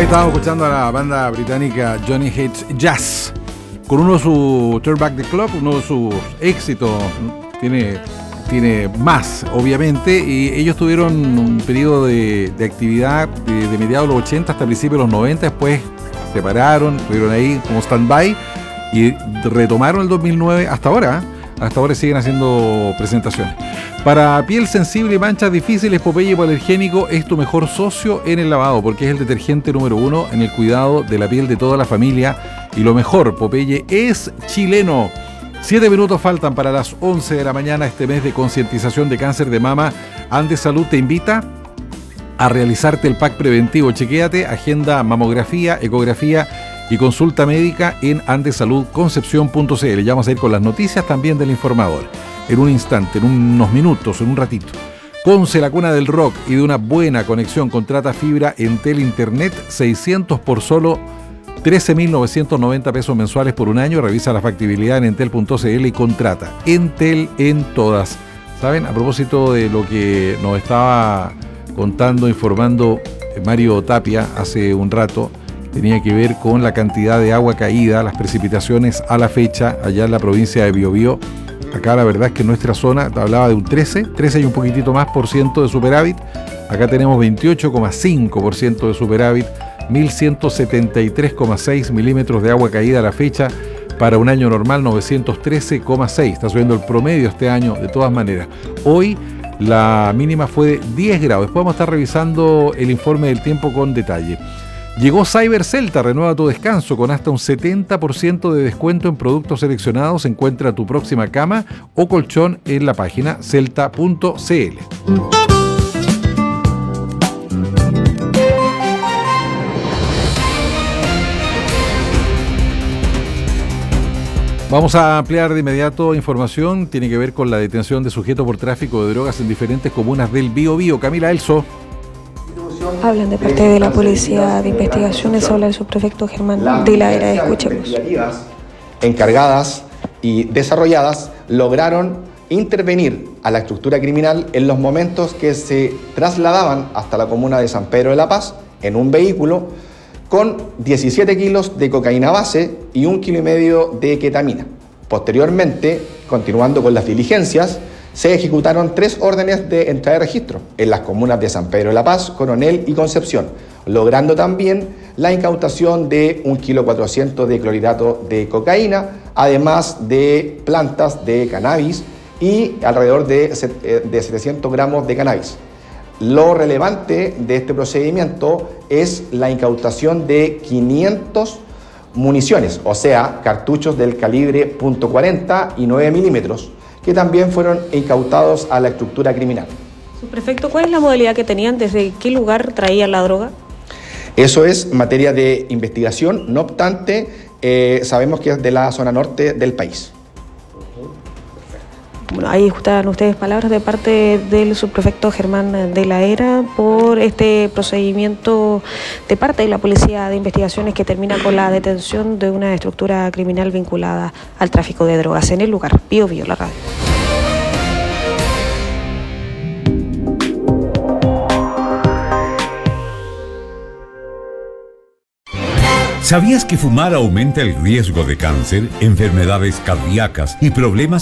Ahí estábamos escuchando a la banda británica Johnny Hates Jazz con uno de sus Turn Back the Clock, uno de sus éxitos. Tiene más, obviamente, y ellos tuvieron un periodo de actividad de mediados de los 80 hasta principios de los 90, después se pararon, estuvieron ahí como stand-by y retomaron el 2009 hasta ahora. Hasta ahora siguen haciendo presentaciones. Para piel sensible y manchas difíciles, Popeye Hipoalergénico es tu mejor socio en el lavado, porque es el detergente número 1 en el cuidado de la piel de toda la familia. Y lo mejor, Popeye es chileno. 7 minutos faltan para las 11 de la mañana. Este mes de concientización de cáncer de mama, Andes Salud te invita a realizarte el pack preventivo. Chequéate, agenda mamografía, ecografía y consulta médica en andesaludconcepción.cl. Ya vamos a ir con las noticias también del informador en un instante, en unos minutos, en un ratito. Conce, la cuna del rock y de una buena conexión. Contrata fibra Entel Internet 600 por solo 13.990 pesos mensuales por un año. Revisa la factibilidad en entel.cl y contrata. Entel en todas. ¿Saben? A propósito de lo que nos estaba contando, informando Mario Tapia hace un rato, tenía que ver con la cantidad de agua caída, las precipitaciones a la fecha allá en la provincia de Biobío. Acá la verdad es que en nuestra zona hablaba de un 13 y un poquitito más por ciento de superávit. Acá tenemos 28,5% de superávit, 1.173,6 milímetros de agua caída a la fecha. Para un año normal, 913,6. Está subiendo el promedio este año de todas maneras. Hoy la mínima fue de 10 grados. Después vamos a estar revisando el informe del tiempo con detalle. Llegó Cyber Celta, renueva tu descanso con hasta un 70% de descuento en productos seleccionados. Encuentra tu próxima cama o colchón en la página celta.cl. Vamos a ampliar de inmediato información. Tiene que ver con la detención de sujetos por tráfico de drogas en diferentes comunas del Biobío. Camila Elso. Hablan de parte de la Policía de Investigaciones, habla el subprefecto Germán de la Era. Escuchemos. Encargadas y desarrolladas lograron intervenir a la estructura criminal en los momentos que se trasladaban hasta la comuna de San Pedro de la Paz en un vehículo con 17 kilos de cocaína base y 1,5 kilos de ketamina. Posteriormente, continuando con las diligencias, se ejecutaron 3 órdenes de entrada de registro en las comunas de San Pedro de la Paz, Coronel y Concepción, logrando también la incautación de 1,4 kilos de clorhidrato de cocaína, además de plantas de cannabis y alrededor de 700 gramos de cannabis. Lo relevante de este procedimiento es la incautación de 500 municiones, o sea, cartuchos del calibre .40 y 9 milímetros, que también fueron incautados a la estructura criminal. Subprefecto, ¿cuál es la modalidad que tenían? ¿Desde qué lugar traían la droga? Eso es materia de investigación, no obstante, sabemos que es de la zona norte del país. Bueno, ahí están ustedes palabras de parte del subprefecto Germán de la Era por este procedimiento de parte de la Policía de Investigaciones que termina con la detención de una estructura criminal vinculada al tráfico de drogas en el lugar. Biobío, la radio. ¿Sabías que fumar aumenta el riesgo de cáncer, enfermedades cardíacas y problemas